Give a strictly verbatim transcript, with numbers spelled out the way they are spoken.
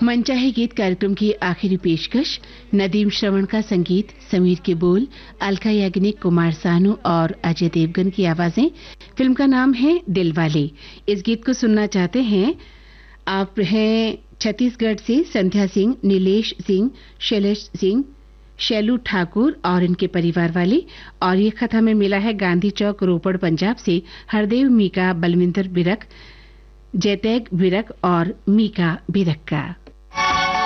मनचाहे गीत कार्यक्रम की आखिरी पेशकश नदीम श्रवण का संगीत, समीर के बोल, अलका याग्निक, कुमार सानू और अजय देवगन की आवाजें। फिल्म का नाम है दिलवाले। इस गीत को सुनना चाहते हैं आप हैं छत्तीसगढ़ से संध्या सिंह, नीलेश सिंह, शैलेश सिंह, शैलू ठाकुर और इनके परिवार वाले। और ये खत हमें मिला है गांधी चौक, रोपड़, पंजाब से हरदेव मीका, बलविंदर बिरक, जयतैग बिरक और मीका बिरक का।